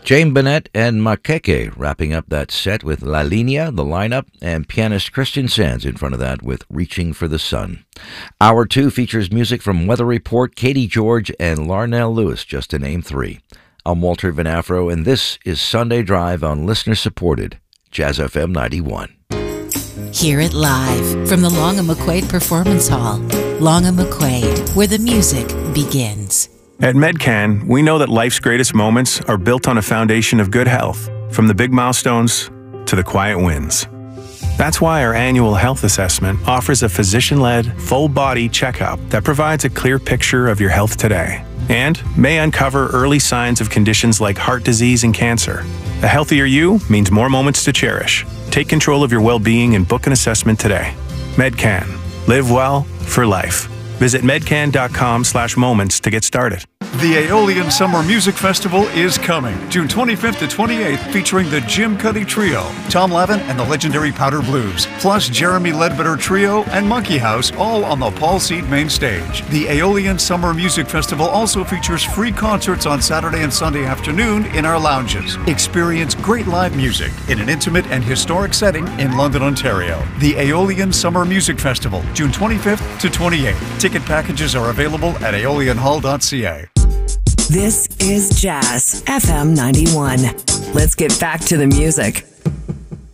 Jane Bennett and Makeke wrapping up that set with La Linea, the lineup, and pianist Christian Sands in front of that with Reaching for the Sun. Hour 2 features music from Weather Report, Katie George, and Larnell Lewis, just to name 3. I'm Walter Van Afro, and this is Sunday Drive on listener-supported Jazz FM 91. Hear it live from the Long and McQuaid Performance Hall. Long and McQuaid, where the music begins. At Medcan, we know that life's greatest moments are built on a foundation of good health, from the big milestones to the quiet wins. That's why our annual health assessment offers a physician-led, full-body checkup that provides a clear picture of your health today and may uncover early signs of conditions like heart disease and cancer. A healthier you means more moments to cherish. Take control of your well-being and book an assessment today. Medcan. Live well for life. Visit medcan.com/moments to get started. The Aeolian Summer Music Festival is coming, June 25th to 28th, featuring the Jim Cuddy Trio, Tom Lavin and the legendary Powder Blues, plus Jeremy Ledbetter Trio and Monkey House, all on the Paul Seed main stage. The Aeolian Summer Music Festival also features free concerts on Saturday and Sunday afternoon in our lounges. Experience great live music in an intimate and historic setting in London, Ontario. The Aeolian Summer Music Festival, June 25th to 28th. Ticket packages are available at aeolianhall.ca. This is Jazz FM 91. Let's get back to the music.